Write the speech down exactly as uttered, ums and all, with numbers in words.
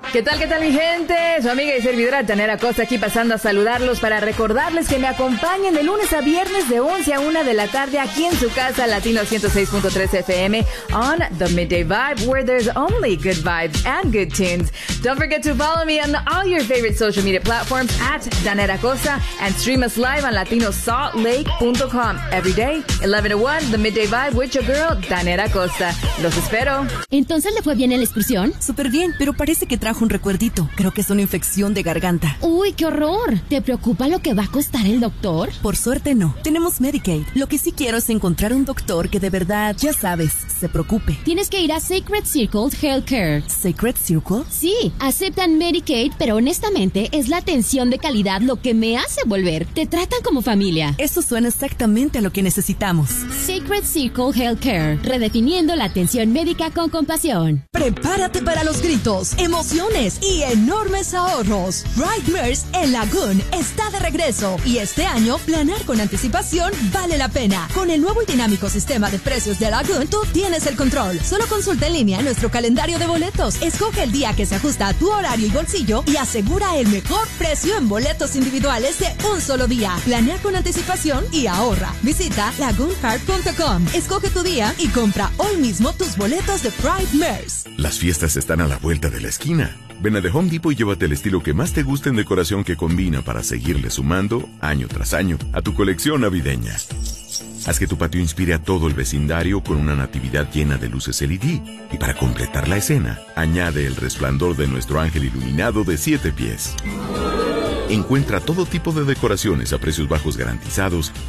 ¿Qué tal, qué tal, mi gente? Su amiga y servidora Janera Costa aquí pasando a saludarlos para recordarles que me acompañen de lunes a viernes de once a una de la tarde aquí en su casa, Latino ciento seis punto tres F M on The Midday Vibe, where there's only good vibes and good tunes. Don't forget to follow me on all your favorite social media platforms at Janera Costa and stream us live on latino salt lake punto com. Every day, eleven to one, The Midday Vibe with your girl, Janera Costa. Los espero. ¿Entonces le fue bien en la excursión? Súper bien, pero parece que trajo un recuerdito. Creo que es una infección de garganta. ¡Uy, qué horror! ¿Te preocupa lo que va a costar el doctor? Por suerte no. Tenemos Medicaid. Lo que sí quiero es encontrar un doctor que de verdad, ya sabes, se preocupe. Tienes que ir a Sacred Circle Healthcare. ¿Sacred Circle? Sí, aceptan Medicaid, pero honestamente es la atención de calidad lo que me hace volver. Te tratan como familia. Eso suena exactamente a lo que necesitamos. Sacred Circle Healthcare, redefiniendo la atención médica con compasión. Prepárate para los gritos, emociones y enormes ahorros. Brightmares en Lagoon está de regreso y este año planear con anticipación vale la pena. Con el nuevo y dinámico sistema de precios de Lagoon, tú tienes el control. Solo consulta en línea nuestro calendario de boletos, escoge el día que se ajusta a tu horario y bolsillo y asegura el mejor precio en boletos individuales de un solo día. Planea con anticipación y ahorra. Visita lagoon card punto com, escoge tu día y compra hoy mismo tus boletos de Brightmares. Las fiestas están a la vuelta de la esquina. Ven a The Home Depot y llévate el estilo que más te guste en decoración que combina para seguirle sumando, año tras año, a tu colección navideña. Haz que tu patio inspire a todo el vecindario con una natividad llena de luces L E D. Y para completar la escena, añade el resplandor de nuestro ángel iluminado de siete pies. Encuentra todo tipo de decoraciones a precios bajos garantizados